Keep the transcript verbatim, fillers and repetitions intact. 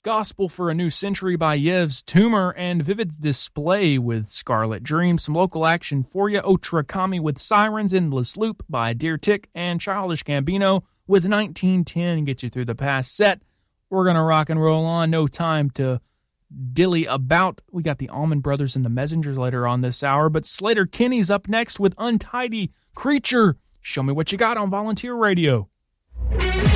Gospel for a New Century by Yves Tumor, and Vivid Display with Scarlet Dream. Some local action for you. Otrakami with Sirens, Endless Loop by Deer Tick, and Childish Gambino with nineteen ten get you through the past set. We're going to rock and roll on. No time to dilly about. We got the Allman Brothers and the Messengers later on this hour, but Slater Kinney's up next with Untidy Creature. Show me what you got on Volunteer Radio.